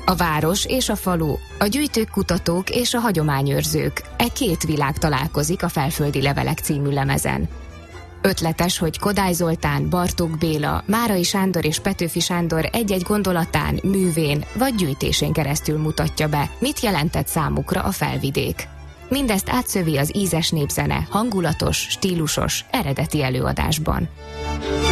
A város és a falu, a gyűjtők, kutatók és a hagyományőrzők, két világ találkozik a Felföldi Levelek című lemezen. Ötletes, hogy Kodály Zoltán, Bartók Béla, Márai Sándor és Petőfi Sándor egy-egy gondolatán, művén vagy gyűjtésén keresztül mutatja be, mit jelentett számukra a Felvidék. Mindezt átszövi az ízes népzene, hangulatos, stílusos, eredeti előadásban.